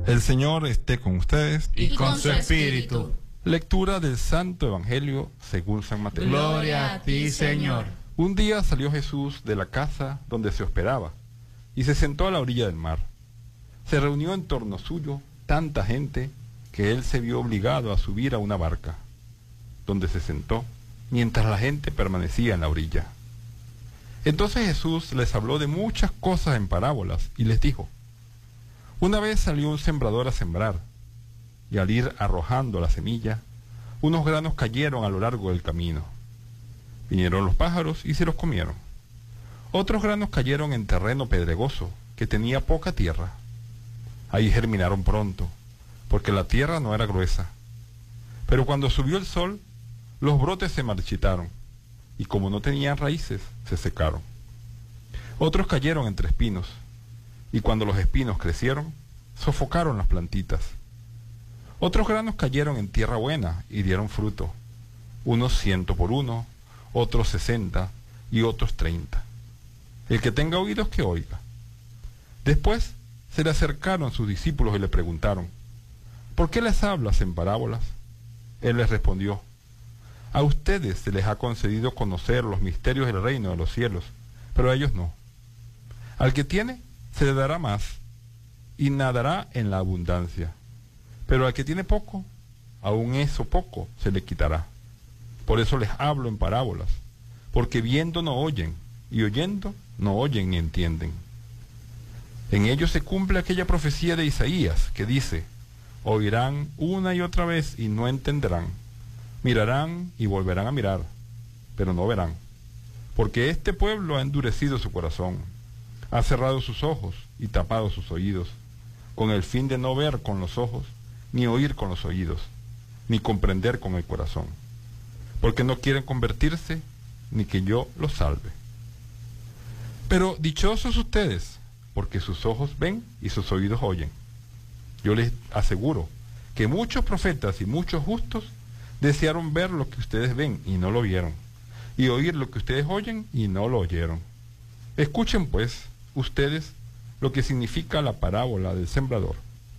El Señor esté con ustedes y con su espíritu. Lectura del Santo Evangelio según San Mateo. Gloria a ti, Señor. Un día salió Jesús de la casa donde se hospedaba y se sentó a la orilla del mar. Se reunió en torno suyo tanta gente que él se vio obligado a subir a una barca, donde se sentó mientras la gente permanecía en la orilla. Entonces Jesús les habló de muchas cosas en parábolas y les dijo: una vez salió un sembrador a sembrar, y al ir arrojando la semilla, unos granos cayeron a lo largo del camino. Vinieron los pájaros y se los comieron. Otros granos cayeron en terreno pedregoso, que tenía poca tierra. Ahí germinaron pronto, porque la tierra no era gruesa. Pero cuando subió el sol, los brotes se marchitaron, y como no tenían raíces, se secaron. Otros cayeron entre espinos, y cuando los espinos crecieron, sofocaron las plantitas. Otros granos cayeron en tierra buena y dieron fruto, unos 100 por uno, otros 60 y otros 30. El que tenga oídos que oiga. Después se le acercaron sus discípulos y le preguntaron: ¿por qué les hablas en parábolas? Él les respondió: a ustedes se les ha concedido conocer los misterios del reino de los cielos, pero a ellos no. Al que tiene, se le dará más, y nadará en la abundancia. Pero al que tiene poco, aun eso poco se le quitará. Por eso les hablo en parábolas, porque viendo no oyen, y oyendo no oyen ni entienden. En ellos se cumple aquella profecía de Isaías, que dice: oirán una y otra vez y no entenderán, mirarán y volverán a mirar, pero no verán, porque este pueblo ha endurecido su corazón, ha cerrado sus ojos y tapado sus oídos, con el fin de no ver con los ojos, ni oír con los oídos, ni comprender con el corazón, porque no quieren convertirse, ni que yo los salve. Pero dichosos ustedes, porque sus ojos ven y sus oídos oyen. Yo les aseguro que muchos profetas y muchos justos desearon ver lo que ustedes ven y no lo vieron, y oír lo que ustedes oyen y no lo oyeron. Escuchen pues ustedes lo que significa la parábola del sembrador.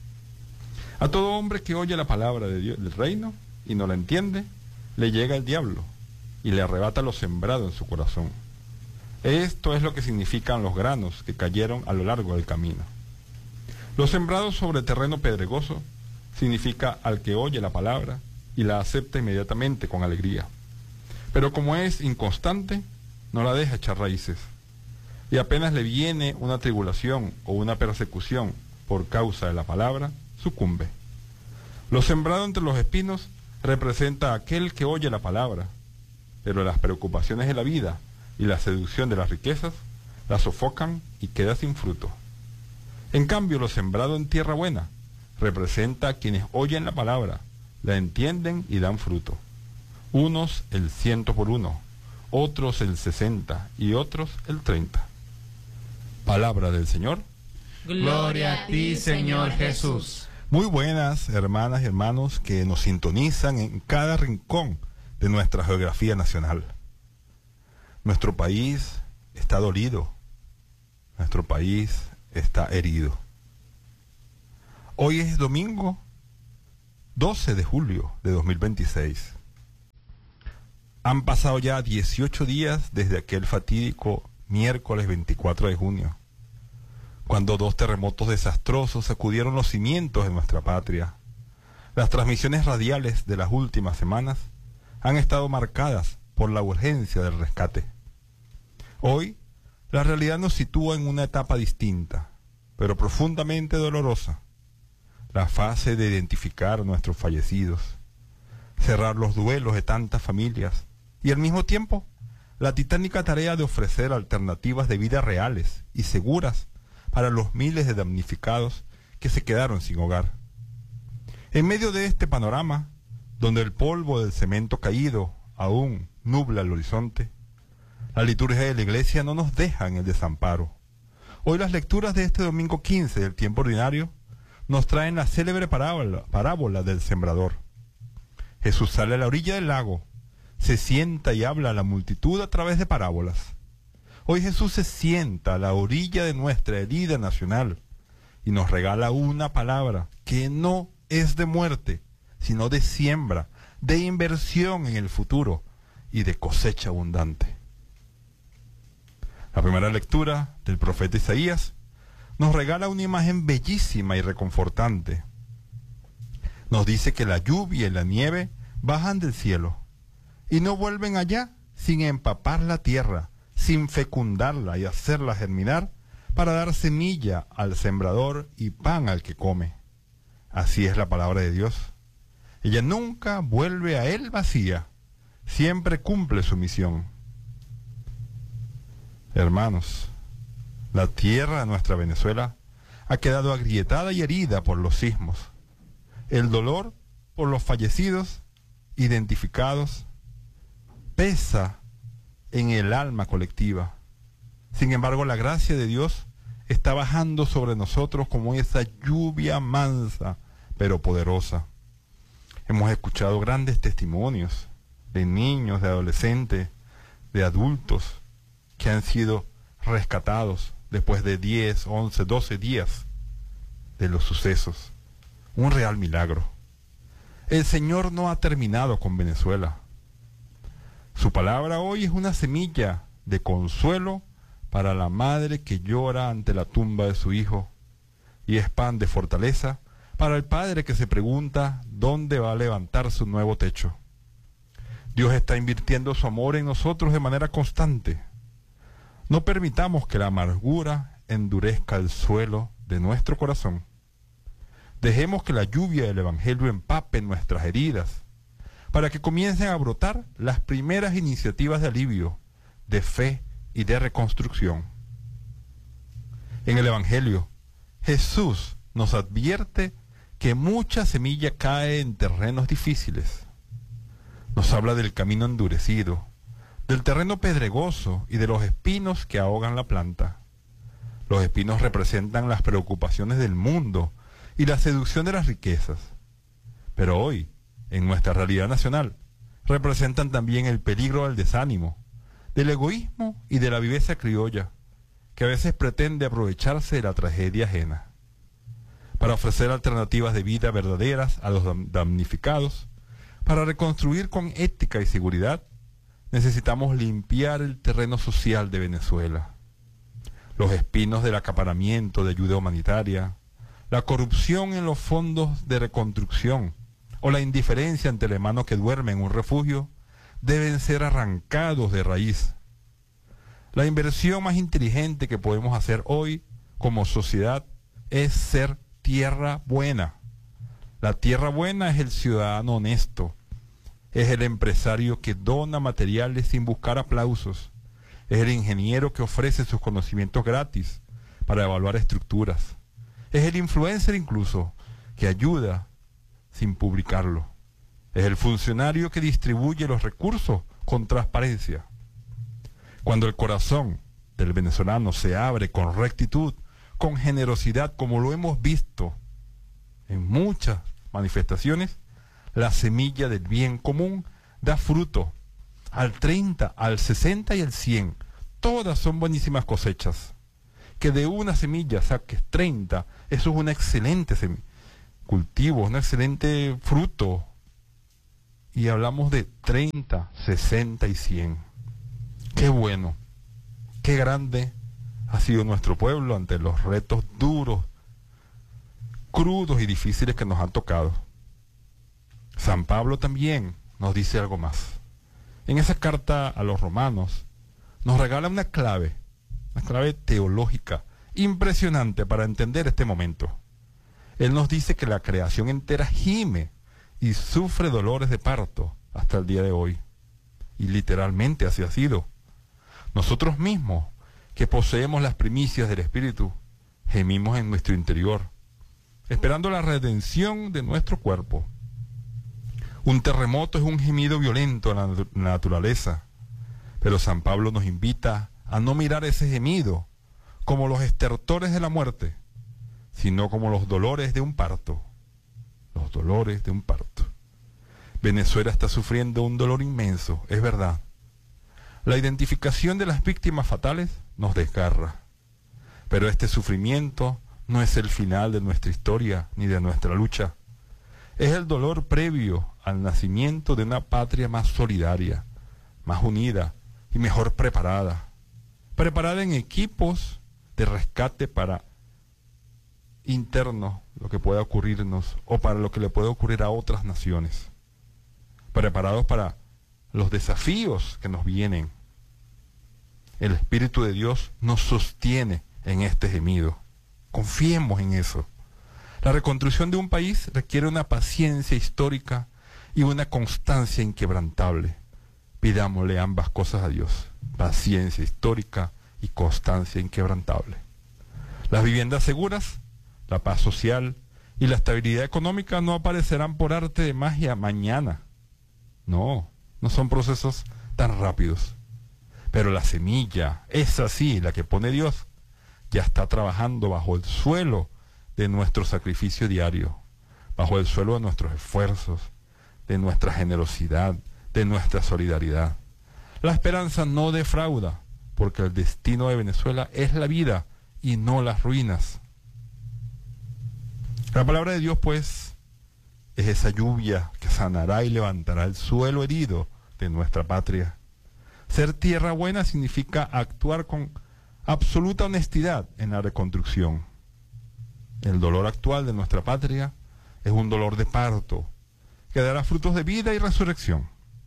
A todo hombre que oye la palabra de Dios, del reino, y no la entiende, le llega el diablo y le arrebata lo sembrado en su corazón. Esto es lo que significan los granos que cayeron a lo largo del camino. Los sembrados sobre terreno pedregoso significa al que oye la palabra y la acepta inmediatamente con alegría. Pero como es inconstante, no la deja echar raíces. Y apenas le viene una tribulación o una persecución por causa de la palabra, sucumbe. Lo sembrado entre los espinos representa a aquel que oye la palabra, pero las preocupaciones de la vida y la seducción de las riquezas la sofocan y queda sin fruto. En cambio, lo sembrado en tierra buena representa a quienes oyen la palabra, la entienden y dan fruto. Unos el 100 por uno, otros el 60 y otros el 30. Palabra del Señor. Gloria a ti, Señor Jesús. Muy buenas, hermanas y hermanos que nos sintonizan en cada rincón de nuestra geografía nacional. Nuestro país está dolido, nuestro país está herido. Hoy es domingo 12 de julio de 2026. Han pasado ya 18 días desde aquel fatídico miércoles 24 de junio, cuando 2 terremotos desastrosos sacudieron los cimientos de nuestra patria. Las transmisiones radiales de las últimas semanas han estado marcadas por la urgencia del rescate. Hoy, la realidad nos sitúa en una etapa distinta, pero profundamente dolorosa. La fase de identificar a nuestros fallecidos, cerrar los duelos de tantas familias y al mismo tiempo la titánica tarea de ofrecer alternativas de vida reales y seguras para los miles de damnificados que se quedaron sin hogar. En medio de este panorama, donde el polvo del cemento caído aún nubla el horizonte, la liturgia de la Iglesia no nos deja en el desamparo. Hoy las lecturas de este domingo 15 del tiempo ordinario nos traen la célebre parábola del sembrador. Jesús sale a la orilla del lago, se sienta y habla a la multitud a través de parábolas. Hoy Jesús se sienta a la orilla de nuestra herida nacional y nos regala una palabra que no es de muerte, sino de siembra, de inversión en el futuro y de cosecha abundante. La primera lectura del profeta Isaías nos regala una imagen bellísima y reconfortante. Nos dice que la lluvia y la nieve bajan del cielo y no vuelven allá sin empapar la tierra, sin fecundarla y hacerla germinar para dar semilla al sembrador y pan al que come. Así es la palabra de Dios. Ella nunca vuelve a él vacía, siempre cumple su misión. Hermanos, la tierra de nuestra Venezuela ha quedado agrietada y herida por los sismos. El dolor por los fallecidos, identificados, pesa en el alma colectiva. Sin embargo, la gracia de Dios está bajando sobre nosotros como esa lluvia mansa, pero poderosa. Hemos escuchado grandes testimonios de niños, de adolescentes, de adultos que han sido rescatados después de 10, 11, 12 días de los sucesos. Un real milagro. El Señor no ha terminado con Venezuela. Su palabra hoy es una semilla de consuelo para la madre que llora ante la tumba de su hijo, y es pan de fortaleza para el padre que se pregunta dónde va a levantar su nuevo techo. Dios está invirtiendo su amor en nosotros de manera constante. No permitamos que la amargura endurezca el suelo de nuestro corazón. Dejemos que la lluvia del Evangelio empape nuestras heridas, para que comiencen a brotar las primeras iniciativas de alivio, de fe y de reconstrucción. En el Evangelio, Jesús nos advierte que mucha semilla cae en terrenos difíciles. Nos habla del camino endurecido, del terreno pedregoso y de los espinos que ahogan la planta. Los espinos representan las preocupaciones del mundo y la seducción de las riquezas. Pero hoy, en nuestra realidad nacional, representan también el peligro del desánimo, del egoísmo y de la viveza criolla, que a veces pretende aprovecharse de la tragedia ajena. Para ofrecer alternativas de vida verdaderas a los damnificados, para reconstruir con ética y seguridad, necesitamos limpiar el terreno social de Venezuela. Los espinos del acaparamiento de ayuda humanitaria, la corrupción en los fondos de reconstrucción o la indiferencia ante el hermano que duerme en un refugio deben ser arrancados de raíz. La inversión más inteligente que podemos hacer hoy como sociedad es ser tierra buena. La tierra buena es el ciudadano honesto, es el empresario que dona materiales sin buscar aplausos, es el ingeniero que ofrece sus conocimientos gratis para evaluar estructuras, es el influencer incluso que ayuda sin publicarlo, es el funcionario que distribuye los recursos con transparencia. Cuando el corazón del venezolano se abre con rectitud, con generosidad, como lo hemos visto en muchas manifestaciones, la semilla del bien común da fruto al 30, al 60 y al 100. Todas son buenísimas cosechas. Que de una semilla saques 30, eso es una excelente cultivo, un excelente fruto. Y hablamos de 30, 60 y 100. Qué bueno, qué grande ha sido nuestro pueblo ante los retos duros, crudos y difíciles que nos han tocado. San Pablo también nos dice algo más. En esa carta a los romanos nos regala una clave teológica impresionante para entender este momento. Él nos dice que la creación entera gime y sufre dolores de parto hasta el día de hoy. Y literalmente así ha sido. Nosotros mismos, que poseemos las primicias del Espíritu, gemimos en nuestro interior, esperando la redención de nuestro cuerpo. Un terremoto es un gemido violento en la naturaleza, pero San Pablo nos invita a no mirar ese gemido como los estertores de la muerte, sino como los dolores de un parto. Los dolores de un parto. Venezuela está sufriendo un dolor inmenso, es verdad. La identificación de las víctimas fatales nos desgarra, pero este sufrimiento no es el final de nuestra historia ni de nuestra lucha. Es el dolor previo al nacimiento de una patria más solidaria, más unida y mejor preparada. Preparada en equipos de rescate para internos, lo que pueda ocurrirnos o para lo que le puede ocurrir a otras naciones. Preparados para los desafíos que nos vienen. El Espíritu de Dios nos sostiene en este gemido. Confiemos en eso. La reconstrucción de un país requiere una paciencia histórica y una constancia inquebrantable. Pidámosle ambas cosas a Dios: paciencia histórica y constancia inquebrantable. Las viviendas seguras, la paz social y la estabilidad económica no aparecerán por arte de magia mañana. No son procesos tan rápidos. Pero la semilla, esa sí, la que pone Dios, ya está trabajando bajo el suelo de nuestro sacrificio diario, bajo el suelo de nuestros esfuerzos, de nuestra generosidad, de nuestra solidaridad. La esperanza no defrauda, porque el destino de Venezuela es la vida y no las ruinas. La palabra de Dios, pues, es esa lluvia que sanará y levantará el suelo herido de nuestra patria. Ser tierra buena significa actuar con absoluta honestidad en la reconstrucción. El dolor actual de nuestra patria es un dolor de parto que dará frutos de vida y resurrección.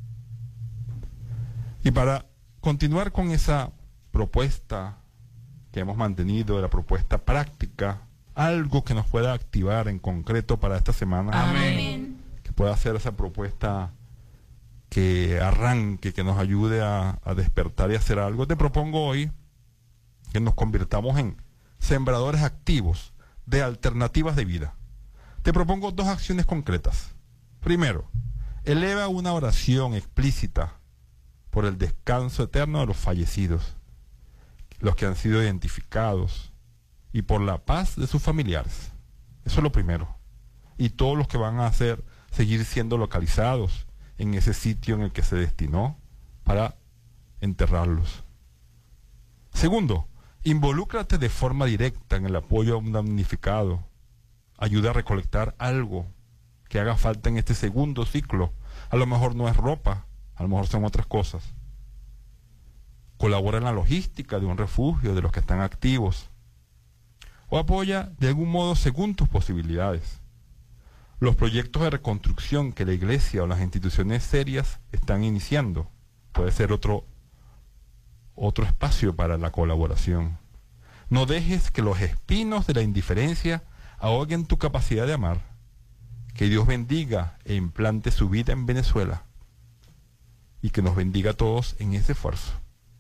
Y para continuar con esa propuesta que hemos mantenido, la propuesta práctica, algo que nos pueda activar en concreto para esta semana. Amén. Que pueda ser esa propuesta que arranque, que nos ayude a despertar y hacer algo. Te propongo hoy que nos convirtamos en sembradores activos de alternativas de vida. Te propongo 2 acciones concretas. Primero, eleva una oración explícita por el descanso eterno de los fallecidos, los que han sido identificados, y por la paz de sus familiares. Eso es lo primero. Y todos los que van a seguir siendo localizados en ese sitio en el que se destinó para enterrarlos. Segundo, involúcrate de forma directa en el apoyo a un damnificado. Ayuda a recolectar algo que haga falta en este segundo ciclo. A lo mejor no es ropa, a lo mejor son otras cosas. Colabora en la logística de un refugio de los que están activos. O apoya de algún modo según tus posibilidades. Los proyectos de reconstrucción que la iglesia o las instituciones serias están iniciando puede ser otro espacio para la colaboración. No dejes que los espinos de la indiferencia ahoguen tu capacidad de amar. Que Dios bendiga e implante su vida en Venezuela y que nos bendiga a todos en ese esfuerzo.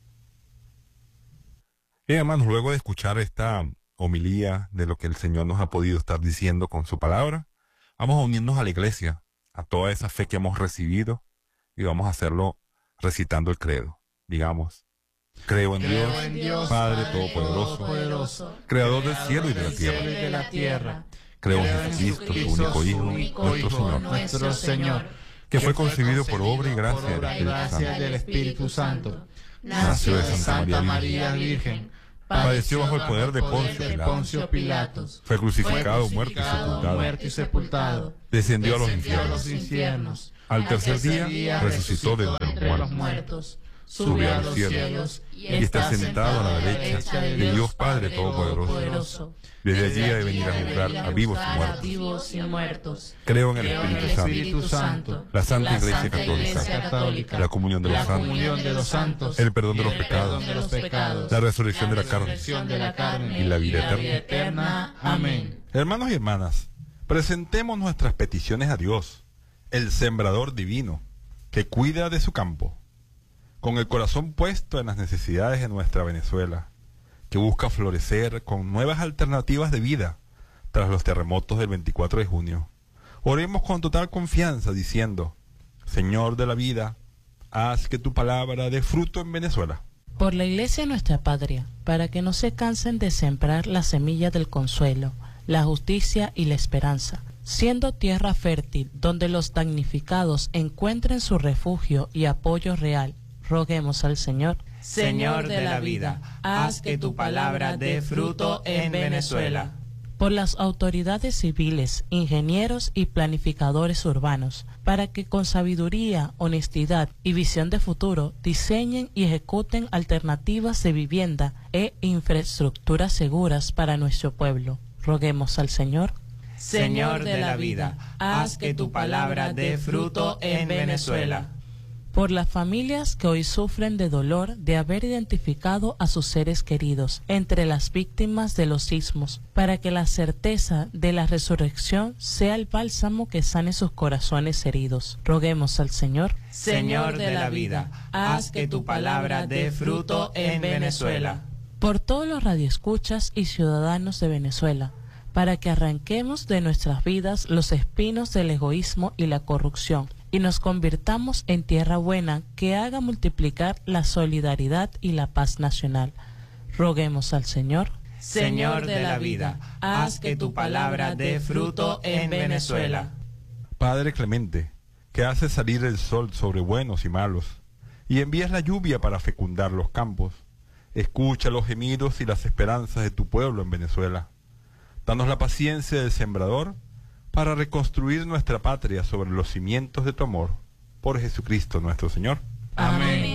Bien, hermanos, luego de escuchar esta homilía de lo que el Señor nos ha podido estar diciendo con su palabra, vamos a unirnos a la iglesia, a toda esa fe que hemos recibido, y vamos a hacerlo recitando el credo. Digamos: creo en Dios, Padre Todopoderoso, Creador del cielo y de la tierra. Creo en Jesucristo, su único Hijo, nuestro Señor, que fue concebido por obra y gracia del Espíritu Santo. Nació de Santa María Virgen. Padeció bajo el poder de Poncio Pilatos. Fue crucificado, muerto y sepultado. Descendió a los infiernos. Al tercer día resucitó de entre los muertos. Subió a los cielos y está sentado a la derecha de Dios Padre Todopoderoso. Desde allí ha de venir a juzgar a vivos y muertos. Creo en el Espíritu Santo, la Santa Iglesia Católica, la comunión de los santos, el perdón de los pecados, la resurrección de la carne y la vida eterna. Amén. Hermanos y hermanas, presentemos nuestras peticiones a Dios, el sembrador divino, que cuida de su campo, con el corazón puesto en las necesidades de nuestra Venezuela, que busca florecer con nuevas alternativas de vida tras los terremotos del 24 de junio. Oremos con total confianza diciendo: Señor de la vida, haz que tu palabra dé fruto en Venezuela. Por la Iglesia de nuestra patria, para que no se cansen de sembrar la semilla del consuelo, la justicia y la esperanza, siendo tierra fértil donde los damnificados encuentren su refugio y apoyo real, roguemos al Señor. Señor de la vida, haz que tu palabra dé fruto en Venezuela. por las autoridades civiles, ingenieros y planificadores urbanos, para que con sabiduría, honestidad y visión de futuro diseñen y ejecuten alternativas de vivienda e infraestructuras seguras para nuestro pueblo. Roguemos al Señor. Señor de la vida, haz que tu palabra dé fruto en Venezuela. Por las familias que hoy sufren de dolor de haber identificado a sus seres queridos entre las víctimas de los sismos, para que la certeza de la resurrección sea el bálsamo que sane sus corazones heridos. Roguemos al Señor. Señor de la vida, haz que tu palabra dé fruto en Venezuela. Por todos los radioescuchas y ciudadanos de Venezuela, para que arranquemos de nuestras vidas los espinos del egoísmo y la corrupción, y nos convirtamos en tierra buena que haga multiplicar la solidaridad y la paz nacional. Roguemos al Señor. Señor de la vida, haz que tu palabra dé fruto en Venezuela. Padre clemente, que haces salir el sol sobre buenos y malos, y envías la lluvia para fecundar los campos, escucha los gemidos y las esperanzas de tu pueblo en Venezuela. Danos la paciencia del sembrador, para reconstruir nuestra patria sobre los cimientos de tu amor, por Jesucristo nuestro Señor. Amén.